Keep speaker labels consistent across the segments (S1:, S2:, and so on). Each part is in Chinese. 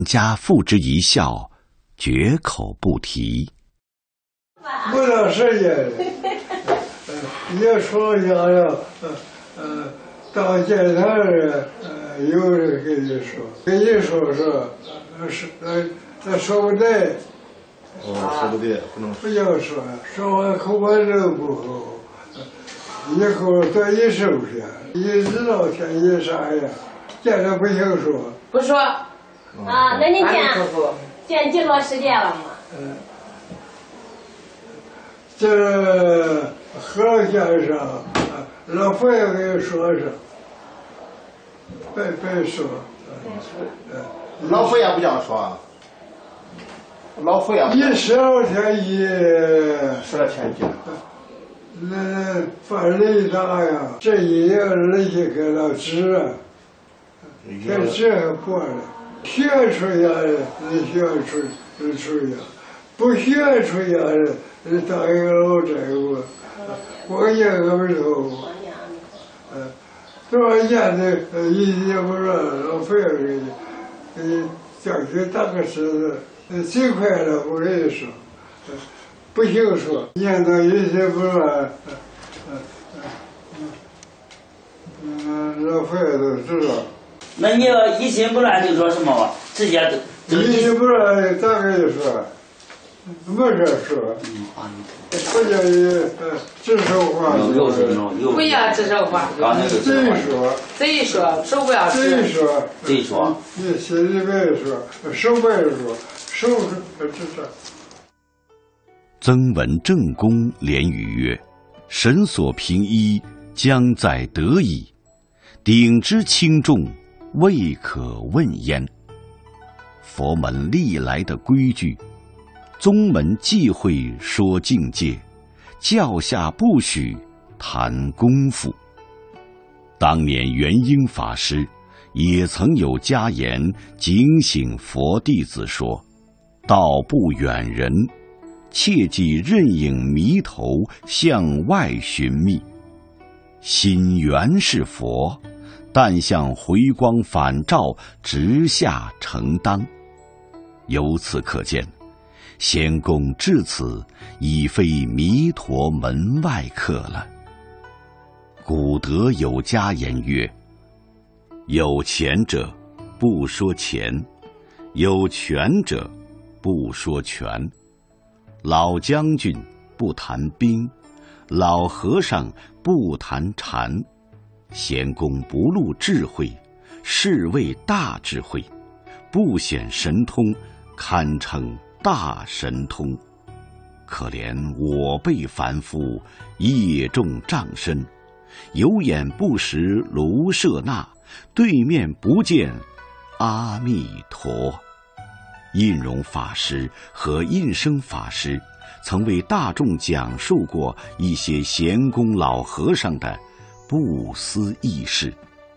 S1: 家付之一笑，绝口不提。
S2: 不到时间，也说想要，到电台有人跟你说，他说不对。
S3: 说不对，不能
S2: 不要说，说完口感都不好，以后多一收拾，一知道天气啥样，见着不行说。
S4: 不说。
S5: 那你见几多时间了吗？
S2: 这何先生，老佛爷给你说声，别说。
S3: 老佛爷不这样说。老佛爷
S2: 一12天一
S3: 12天一，
S2: 那犯雷大呀，这一年那些给他治啊，这治还过了，学出来的那学出呀，不学出来的那当一个老债务，光年个不头，多少年的一年不说老佛爷给你叫去打个石子。最快的，我跟你说，不行说，念到一些不乱，老佛爷都知道。
S6: 那你要一心不乱就说什么吧？直接
S2: 一心不乱，咋跟你说？没事说。不叫你指手画脚。
S4: 不要指手画脚。贼说，手不要指。
S2: 贼说。你心里别说，手别说。
S1: 曾文正公连语曰：“神所凭依，将在得矣。鼎之轻重，未可问焉。”佛门历来的规矩，宗门忌讳说境界，教下不许谈功夫。当年元婴法师也曾有家言警醒佛弟子说：“道不远人，切忌任影迷头向外寻觅。心原是佛，但向回光返照直下承当。”由此可见，仙公至此已非弥陀门外客了。古德有家言曰：“有钱者不说钱，有权者不说权。老将军不谈兵，老和尚不谈禅。贤公不露智慧，是谓大智慧；不显神通，堪称大神通。可怜我辈凡夫，业重障深，有眼不识卢舍那，对面不见阿弥陀。”印容法师和印生法师曾为大众讲述过一些贤公老和尚的不思议事。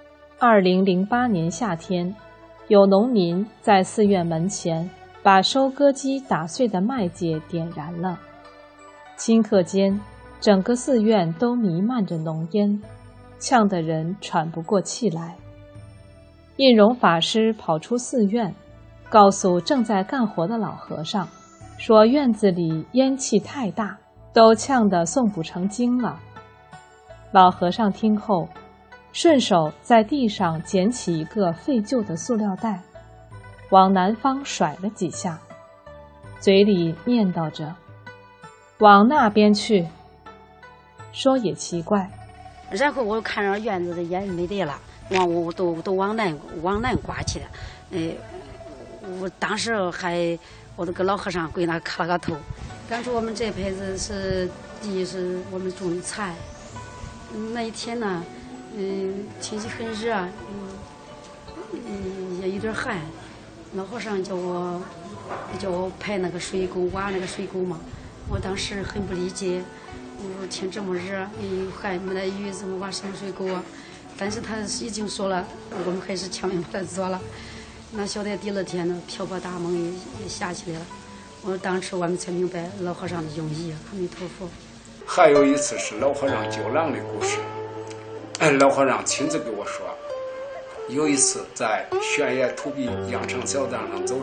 S7: 2008年夏天，有农民在寺院门前把收割机打碎的麦秸点燃了，顷刻间，整个寺院都弥漫着浓烟，呛得人喘不过气来。印容法师跑出寺院，告诉正在干活的老和尚，说院子里烟气太大，都呛得诵不成经了。老和尚听后，顺手在地上捡起一个废旧的塑料袋，往南方甩了几下，嘴里念叨着：“往那边去。”说也奇怪。
S8: 然后我看着院子的烟没得了，我都往南刮去了。我当时我这个老和尚跪那磕了个头。当初我们这辈子是第一是我们种的菜，那一天呢，天气很热，也有点寒。老和尚叫我排那个水沟，挖那个水沟嘛。我当时很不理解，我说天这么热，还没得雨，怎么挖什么水沟啊？但是他已经说了，我们还是强行把它做了。那晓得第二天呢，瓢泼大梦也下起来了。当时我们才明白老和尚的用意。阿弥陀佛。
S9: 还有一次是老和尚救狼的故事，老和尚亲自给我说， 有一次在悬崖土壁养成小道上走